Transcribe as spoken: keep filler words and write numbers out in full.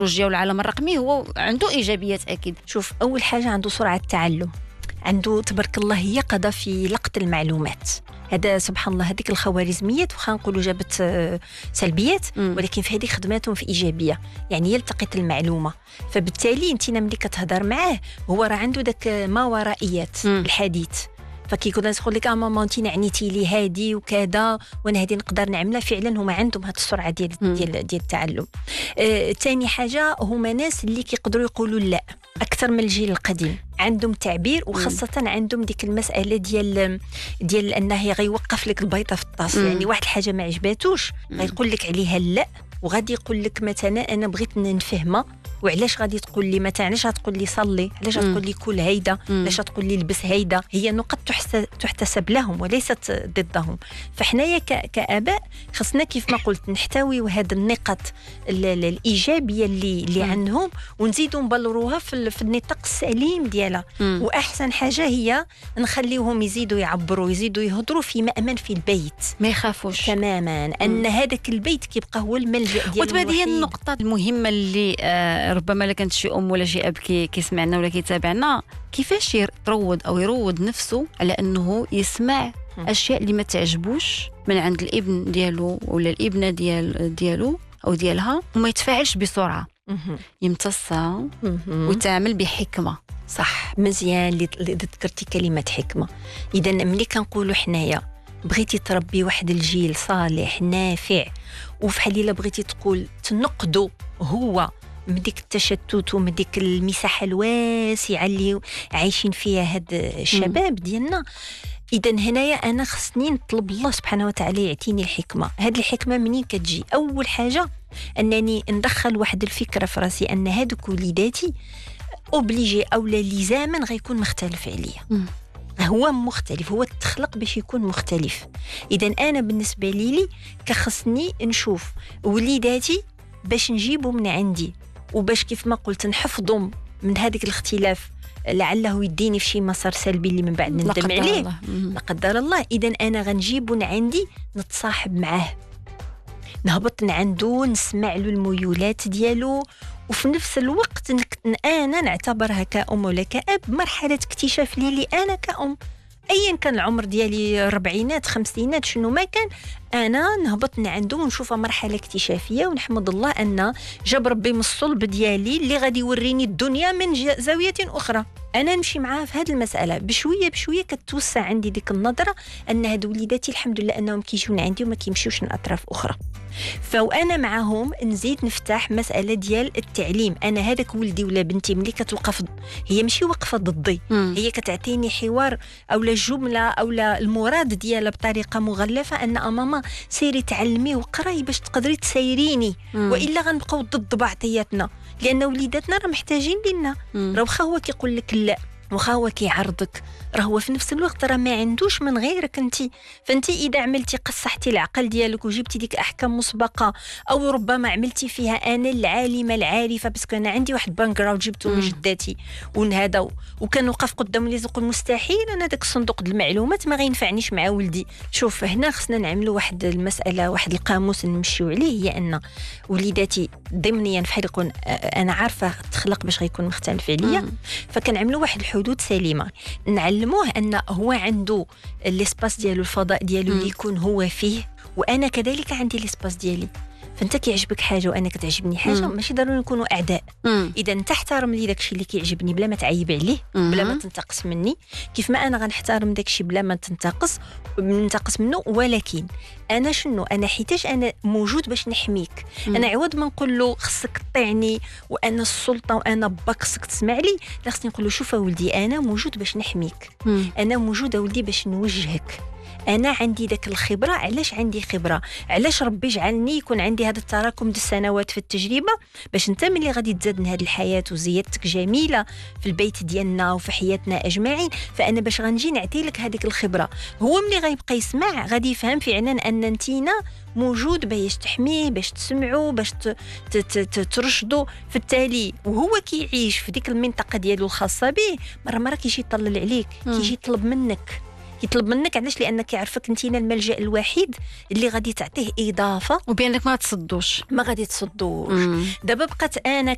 التكنولوجيا والعالم الرقمي هو عنده ايجابيات اكيد. شوف، اول حاجه عنده سرعه التعلم، عنده تبارك الله يقظه في لقط المعلومات. هذا سبحان الله، هذيك الخوارزميات وخا نقولوا جابت سلبيات، م. ولكن في هذه خدماتهم في ايجابيه، يعني يلتقط المعلومه. فبالتالي انت ملي كتهضر معاه هو راه عنده داك ما ورائيات م. الحديث، فكيكون يقول لك اه ماما انت نعنيتي لي هادي وكذا وانا هادي نقدر نعملها. فعلا هما عندهم هاد السرعه ديال ديال ديال التعلم. ثاني آه، حاجه هما ناس اللي كيقدروا يقولوا لا اكثر من الجيل القديم، عندهم تعبير، وخاصه عندهم ديك المساله ديال ديال انه غيوقف لك البيضه في الطاس. يعني واحد الحاجه ما عجباتوش غيقول لك عليها لا، وغادي يقول لك مثلا انا بغيت نفهمها، وعلاش غادي تقول لي مثلا، علاش غتقول لي صلي، علاش غتقول لي كل هيدا، علاش غتقول لي لبس هيدا. هي نقط تحتسب لهم وليست ضدهم. فحنايا كآباء خصنا كيف ما قلت نحتوي هذه النقط الإيجابية اللي اللي عندهم، ونزيدوا نبلروها في, في النطاق السليم ديالها. وأحسن حاجة هي نخليوهم يزيدوا يعبروا، يزيدوا يهضروا في مأمن في البيت، ما يخافوش تماما أن هذاك البيت كيبقى هو الملجأ ديالهم. وتبادي هي النقطة المهمة اللي آه ربما لا كانت شي ام ولا شي اب كي كيسمعنا ولا كيتابعنا، كيفاش يروض او يروض نفسه على انه يسمع اشياء اللي ما تعجبوش من عند الابن ديالو ولا الابنه ديال ديالو او ديالها، وما يتفاعلش بسرعه، يمتصها ويتعامل بحكمه. صح، مزيان اللي ذكرتي كلمه حكمه. اذا ملي كنقولوا حنايا بغيتي تربي واحد الجيل صالح نافع، وفحال الا بغيتي تقول تنقدوا هو من ديك التشتت ومن ديك المساحه الواسعه اللي عايشين فيها هاد الشباب ديالنا، اذا هنايا انا خصني نطلب الله سبحانه وتعالى يعطيني الحكمه. هاد الحكمه منين كتجي؟ اول حاجه انني ندخل واحد الفكره في راسي ان هادوك وليداتي اوبليجي او لزاما غيكون مختلف عليا، هو مختلف، هو تخلق باش يكون مختلف. اذا انا بالنسبه لي كخصني نشوف وليداتي باش نجيبه من عندي، وباش كيف ما قلت نحفظهم من هذيك الاختلاف لعله يديني في شي مسار سلبي اللي من بعد ندم عليه، لا قدر الله. اذا انا غنجيبه عندي نتصاحب معاه، نهبط عنده، نسمع له الميولات ديالو، وفي نفس الوقت انا نعتبرها كأم ولا كأب مرحله اكتشاف لي انا كأم، ايا كان العمر ديالي، أربعينات خمسينات شنو ما كان، انا نهبط عنده ونشوفها مرحله اكتشافيه، ونحمد الله ان جاب ربي من الصلب ديالي اللي غادي يوريني الدنيا من زاويه اخرى. انا نمشي معاه في هذه المساله بشويه بشويه، كتوسع عندي ديك النظره ان هاد وليداتي الحمد لله انهم كيجيون عندي وما كيمشيوش لاطراف اخرى. فوانا معاهم نزيد نفتح مساله ديال التعليم. انا هذاك ولدي ولا بنتي ملي كتوقف هي ماشي واقفه ضدي، هي كتعطيني حوار او جمله او المراد ديالها بطريقه مغلفه، ان ماما سيري تعلمي وقراي باش تقدري تسيريني، والا غنبقاو ضد بعضياتنا، لان وليداتنا راه محتاجين لينا. راه واخا هو كيقول لك لا، واخا هو كيعرضك، راه هو في نفس الوقت راه ما عندوش من غيرك انت. فانت اذا عملتي قصحتي العقل ديالك وجبتي ديك احكام مسبقه، او ربما عملتي فيها انا العالمه العارفه، باسكو انا عندي واحد باك جراوند جبته من جداتي وهذا، وكنوقف قدام اللي يقول مستحيل انا داك الصندوق ديال المعلومات ما غينفعنيش مع ولدي. شوف هنا خصنا نعملوا واحد المساله، واحد القاموس نمشيو عليه، هي ان وليداتي ضمنيا فحال يكون انا عارفه تخلق باش غيكون مختلف عليا، فكنعملوا واحد الحدود سليمه، نعلموه ان هو عنده الاسباس ديالو، الفضاء ديالو اللي يكون هو فيه، وانا كذلك عندي الاسباس ديالي. فانت كيعجبك حاجه وانا كتعجبني حاجه، ماشي ضروري نكونوا اعداء. اذا انت احترم لي داكشي اللي كيعجبني بلا ما تعيب عليه، بلا ما تنتقص مني، كيف ما انا غنحترم داكشي بلا ما تنتقص ننتقص منه. ولكن انا شنو، انا حيتاش انا موجود باش نحميك. مم. انا عوض ما نقول له خصك تطيعني وانا السلطه وانا باك خصك تسمع لي، لا خصني نقول له شوف ولدي انا موجود باش نحميك. مم. انا موجوده ولدي باش نوجهك، انا عندي داك الخبره. علاش عندي خبره؟ علاش ربي جعلني يكون عندي هذا التراكم ديال السنوات في التجربه، باش انت ملي غادي تزاد من هذه الحياه وزيادتك جميله في البيت ديالنا وفي حياتنا اجمعين، فانا باش غنجي نعطي لك هذيك الخبره. هو ملي غيبقى يسمع غادي يفهم فعلا ان انتينا موجود باش تحميه، باش تسمعوا، باش ترشدوا. في التالي وهو كيعيش في ديك المنطقه ديالو الخاصه به، مره مره كيجي يطلل عليك، كيجي يطلب منك يطلب منك علاش؟ لانك كيعرفك انتينا الملجا الوحيد اللي غادي تعطيه اضافه، وبانك ما تصدوش، ما غادي تصدوش. دابا بقات انا